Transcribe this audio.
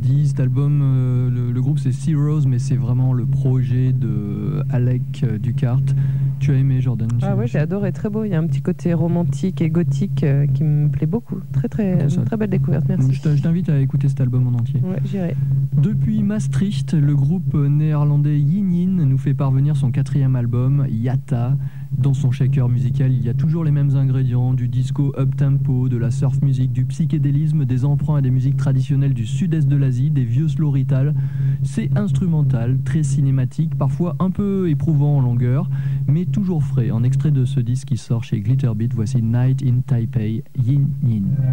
dit, cet album, le groupe c'est Zeros, mais c'est vraiment le projet de Alec Ducart. Tu as aimé, Jordan? Ah ouais, j'ai adoré, très beau. Il y a un petit côté romantique et gothique qui me plaît beaucoup. Très belle découverte, merci. Je t'invite à écouter cet album en entier. Ouais, j'irai. Depuis Maastricht, le groupe néerlandais Yin Yin nous fait parvenir son 4e album, Yata. Dans son shaker musical, il y a toujours les mêmes ingrédients, du disco up-tempo, de la surf music, du psychédélisme, des emprunts à des musiques traditionnelles du sud-est de l'Asie, des vieux slow rital. C'est instrumental, très cinématique, parfois un peu éprouvant en longueur, mais toujours frais. En extrait de ce disque qui sort chez Glitterbeat, voici Night in Taipei, Yin Yin.